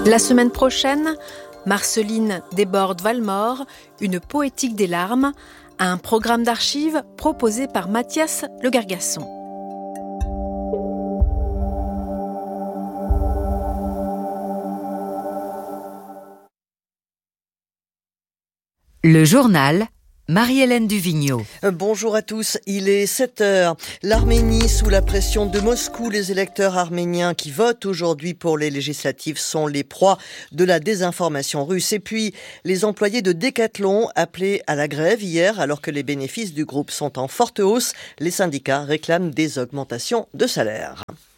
La semaine prochaine, Marceline Desbordes-Valmore, une poétique des larmes, un programme d'archives proposé par Mathias Le Gargasson. Le journal, Marie-Hélène Duvigneau. Bonjour à tous, il est 7h. L'Arménie sous la pression de Moscou. Les électeurs arméniens qui votent aujourd'hui pour les législatives sont les proies de la désinformation russe. Et puis, les employés de Decathlon appelés à la grève hier alors que les bénéfices du groupe sont en forte hausse. Les syndicats réclament des augmentations de salaire.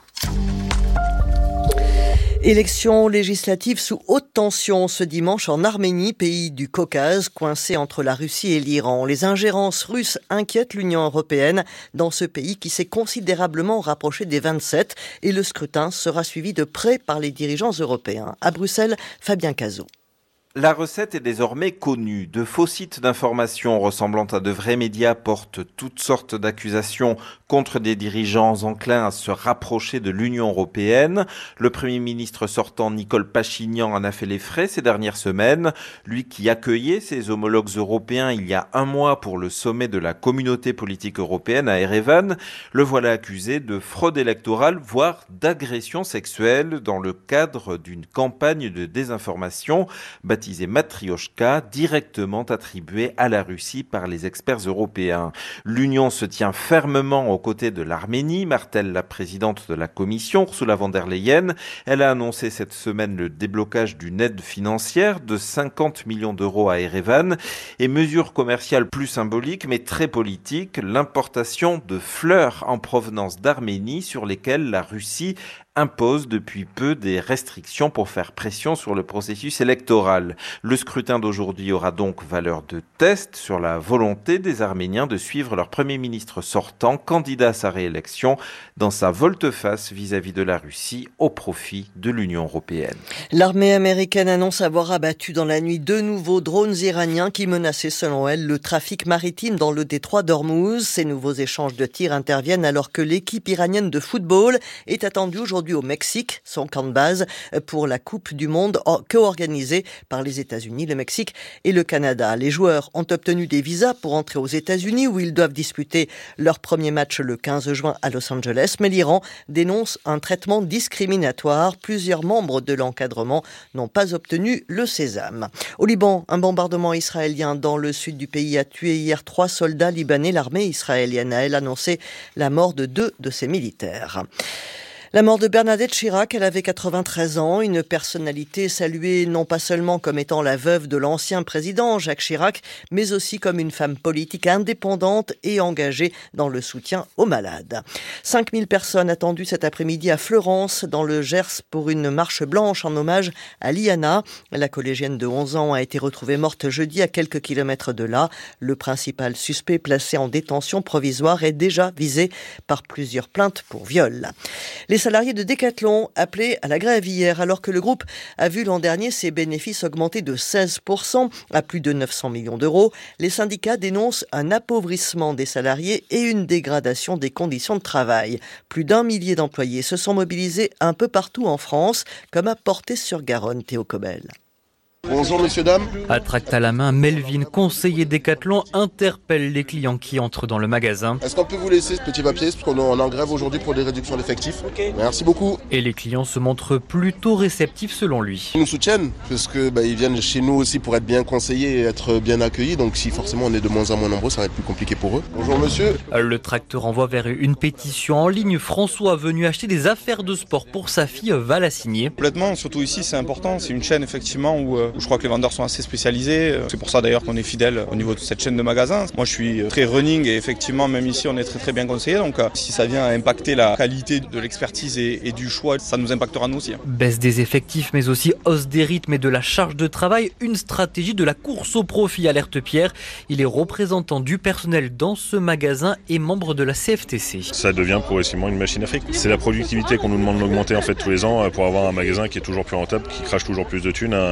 Élections législatives sous haute tension ce dimanche en Arménie, pays du Caucase, coincé entre la Russie et l'Iran. Les ingérences russes inquiètent l'Union européenne dans ce pays qui s'est considérablement rapproché des 27 et le scrutin sera suivi de près par les dirigeants européens. À Bruxelles, Fabien Cazot. La recette est désormais connue. De faux sites d'information ressemblant à de vrais médias portent toutes sortes d'accusations contre des dirigeants enclins à se rapprocher de l'Union européenne. Le Premier ministre sortant Nicole Pachinian en a fait les frais ces dernières semaines. Lui qui accueillait ses homologues européens il y a un mois pour le sommet de la communauté politique européenne à Erevan, le voilà accusé de fraude électorale, voire d'agression sexuelle dans le cadre d'une campagne de désinformation baptisée Matrioshka, directement attribuée à la Russie par les experts européens. L'Union se tient fermement aux côtés de l'Arménie, martèle la présidente de la Commission, Ursula von der Leyen. Elle a annoncé cette semaine le déblocage d'une aide financière de 50 millions d'euros à Erevan et mesures commerciales plus symboliques mais très politiques, l'importation de fleurs en provenance d'Arménie sur lesquelles la Russie impose depuis peu des restrictions pour faire pression sur le processus électoral. Le scrutin d'aujourd'hui aura donc valeur de test sur la volonté des Arméniens de suivre leur Premier ministre sortant, candidat à sa réélection, dans sa volte-face vis-à-vis de la Russie au profit de l'Union européenne. L'armée américaine annonce avoir abattu dans la nuit 2 nouveaux drones iraniens qui menaçaient selon elle le trafic maritime dans le détroit d'Ormuz. Ces nouveaux échanges de tirs interviennent alors que l'équipe iranienne de football est attendue aujourd'hui au Mexique, son camp de base, pour la Coupe du Monde co-organisée par les États-Unis, le Mexique et le Canada. Les joueurs ont obtenu des visas pour entrer aux États-Unis où ils doivent disputer leur premier match le 15 juin à Los Angeles. Mais l'Iran dénonce un traitement discriminatoire. Plusieurs membres de l'encadrement n'ont pas obtenu le sésame. Au Liban, un bombardement israélien dans le sud du pays a tué hier 3 soldats libanais. L'armée israélienne a, elle, annoncé la mort de 2 de ses militaires. La mort de Bernadette Chirac, elle avait 93 ans, une personnalité saluée non pas seulement comme étant la veuve de l'ancien président Jacques Chirac, mais aussi comme une femme politique indépendante et engagée dans le soutien aux malades. 5000 personnes attendues cet après-midi à Fleurance, dans le Gers, pour une marche blanche en hommage à Liana. La collégienne de 11 ans a été retrouvée morte jeudi à quelques kilomètres de là. Le principal suspect placé en détention provisoire est déjà visé par plusieurs plaintes pour viol. Les salariés de Decathlon appelés à la grève hier alors que le groupe a vu l'an dernier ses bénéfices augmenter de 16% à plus de 900 millions d'euros. Les syndicats dénoncent un appauvrissement des salariés et une dégradation des conditions de travail. Plus d'1 millier d'employés se sont mobilisés un peu partout en France, comme à Portée-sur-Garonne, Théo Cobel. Bonjour messieurs, dames. À tract à la main, Melvin, conseiller Decathlon, interpelle les clients qui entrent dans le magasin. Est-ce qu'on peut vous laisser ce petit papier parce qu'on est en grève aujourd'hui pour des réductions d'effectifs. Merci beaucoup. Et les clients se montrent plutôt réceptifs selon lui. Ils nous soutiennent parce que ils viennent chez nous aussi pour être bien conseillés et être bien accueillis. Donc si forcément on est de moins en moins nombreux, ça va être plus compliqué pour eux. Bonjour monsieur. Le tract renvoie vers une pétition en ligne. François, venu acheter des affaires de sport pour sa fille, va la signer. Complètement, surtout ici c'est important. C'est une chaîne effectivement où je crois que les vendeurs sont assez spécialisés. C'est pour ça d'ailleurs qu'on est fidèle au niveau de cette chaîne de magasins. Moi je suis très running et effectivement même ici on est très très bien conseillé. Donc si ça vient impacter la qualité de l'expertise et du choix, ça nous impactera nous aussi. Baisse des effectifs mais aussi hausse des rythmes et de la charge de travail. Une stratégie de la course au profit, alerte Pierre. Il est représentant du personnel dans ce magasin et membre de la CFTC. Ça devient progressivement une machine à fric. C'est la productivité qu'on nous demande d'augmenter en fait tous les ans pour avoir un magasin qui est toujours plus rentable, qui crache toujours plus de thunes. Et donc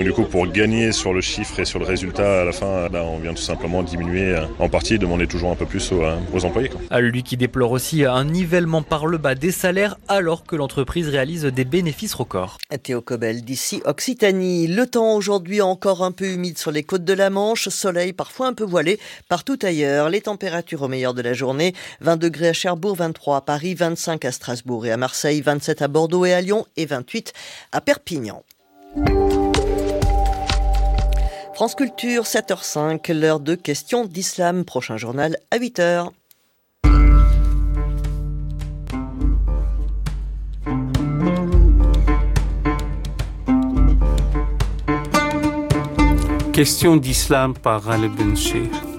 du coup, pour gagner sur le chiffre et sur le résultat, à la fin, là, on vient tout simplement diminuer en partie et demander toujours un peu plus aux employés, quoi. Lui qui déplore aussi un nivellement par le bas des salaires alors que l'entreprise réalise des bénéfices records. Théo Cobel d'ici Occitanie. Le temps aujourd'hui encore un peu humide sur les côtes de la Manche, soleil parfois un peu voilé partout ailleurs. Les températures au meilleur de la journée, 20 degrés à Cherbourg, 23 à Paris, 25 à Strasbourg et à Marseille, 27 à Bordeaux et à Lyon et 28 à Perpignan. France Culture, 7h05, l'heure de questions d'islam. Prochain journal à 8h. Question d'islam par Ali Benchir.